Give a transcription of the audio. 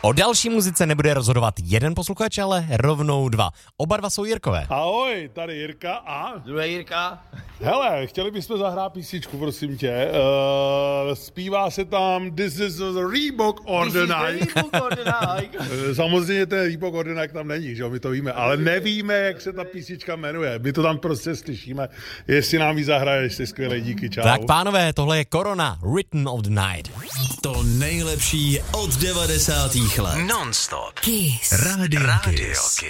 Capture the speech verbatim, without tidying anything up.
O další muzice nebude rozhodovat jeden posluchač, ale rovnou dva. Oba dva jsou Jirkové. Ahoj, tady Jirka a... Druhý Jirka. Hele, chtěli bychom zahrát písničku, prosím tě. Uh, zpívá se tam This is the Reebok or the Nike. Samozřejmě ten Reebok or the Nike tam není, že jo, my to víme, ale nevíme, jak se ta písnička jmenuje. My to tam prostě slyšíme. Jestli nám ji zahraješ, jsi skvělej, díky, čau. Tak pánové, tohle je Korona, Rhythm of the Night. To nejlepší od devadesátých let. Non-stop. Kiss. Radio Kiss.